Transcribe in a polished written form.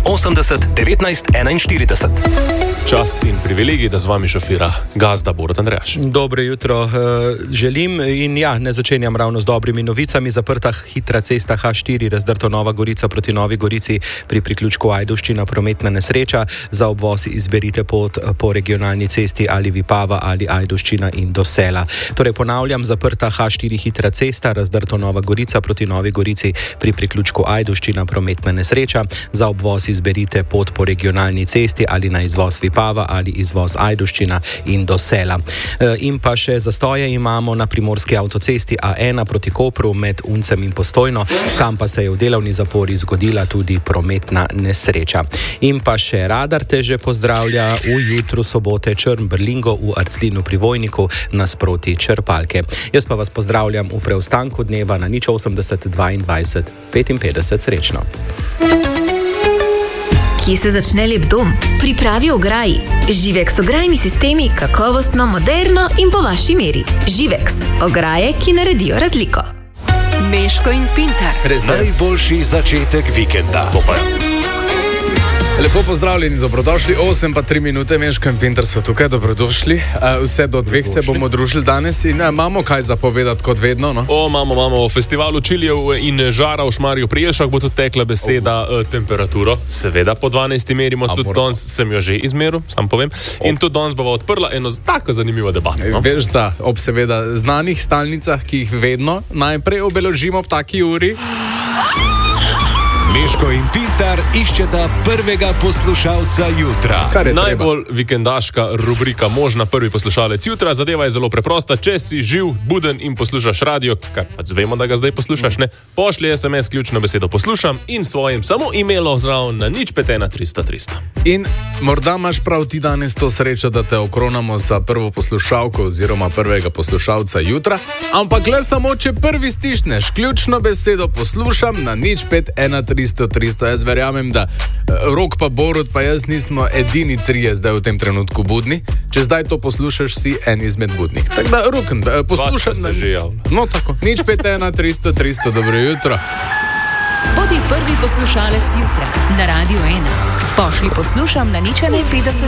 80 19 41. Čast in privilegij, da z vami šofira gazda Borut Andrejaš. Dobro jutro želim in ne začenjam ravno z dobrimi novicami. Zaprta hitra cesta H4 Razdrto Nova Gorica proti Novi Gorici pri priključku Ajdovščina, prometna nesreča. Za obvoz izberite pot po regionalni cesti ali Vipava ali Ajdovščina in do Sela. Torej ponavljam, zaprta H4 hitra cesta Razdrto Nova Gorica proti Novi Gorici pri priključku Ajdovščina, prometna nesreča. Za obvoz izberite pot po regionalni cesti ali na izvoz Vipava ali izvoz Ajdovščina in do Sela. In pa še zastoje imamo na primorski avtocesti A1 proti Kopru med Uncem in Postojno, tam pa se je v delovni zapori zgodila tudi prometna nesreča. In pa še radar te že pozdravlja v jutru sobote Črn Brlingo v Arclinu pri Vojniku nasproti črpalke. Jaz pa vas pozdravljam v preostanku dneva na 080 22 55. Srečno. Kje se začne lep dom? Pripravi ograji. Živex ograjni sistemi, kakovostno, moderno in po vaši meri. Živex, ograje, ki naredijo razliko. Meško in Pintar. Najboljši začetek vikenda. Lepo pozdravljeni, dobrodošli. 8 pa 3 minute, Meško in Pintar smo tukaj, dobrodošli. Vse do 2 se bomo družili danes in imamo kaj zapovedati kot vedno, no? Imamo o festivalu čilijev in žara v Šmarju pri Jelšah bo tudi tekla beseda temperaturo. Seveda po 12 merimo, tudi danes sem jo že izmeril, sam povem. In tudi danes bova odprla eno tako zanimivo debato. No? Veš, da ob seveda znanih stalnicah, ki jih vedno najprej obeležimo ob taki uri. Meško in Pintar iščeta prvega poslušalca jutra. Najbolj vikendaška rubrika možna, prvi poslušalec jutra. Zadeva je zelo preprosta. Če si živ, buden in poslušaš radio, kar pač vemo, da ga zdaj poslušaš, ne, pošlji SMS ključno besedo poslušam in svojim samo imelo zraven na 051 300 300. In morda imaš prav ti danes to srečo, da te okronamo za prvo poslušalko oziroma prvega poslušalca jutra, ampak le samo, če prvi stišneš ključno besedo poslušam na 051 300. Jaz verjamem, da Rok pa Borut pa jaz nismo edini trije zdaj v tem trenutku budni. Če zdaj to poslušaš, si en izmed budnih. Tako da, Roken, poslušam se že javno. No tako, 051 300 300, dobro jutro. Bodi prvi poslušalec jutra na Radio 1. Pošli poslušam na 051